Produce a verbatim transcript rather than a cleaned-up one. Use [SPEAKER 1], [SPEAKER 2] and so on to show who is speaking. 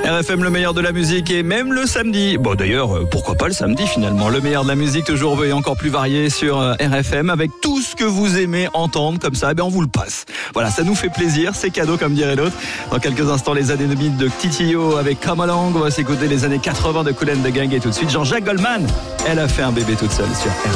[SPEAKER 1] R F M, le meilleur de la musique, et même le samedi. Bon, d'ailleurs, pourquoi pas le samedi finalement. Le meilleur de la musique, toujours et encore plus varié sur R F M, avec tout ce que vous aimez entendre comme ça. Eh bien, on vous le passe. Voilà, ça nous fait plaisir, c'est cadeau comme dirait l'autre. Dans quelques instants, les années deux mille de Titio avec Come Along. On va s'écouter les années quatre-vingts de Kool and the Gang, et tout de suite Jean-Jacques Goldman. Elle a fait un bébé toute seule sur R F M.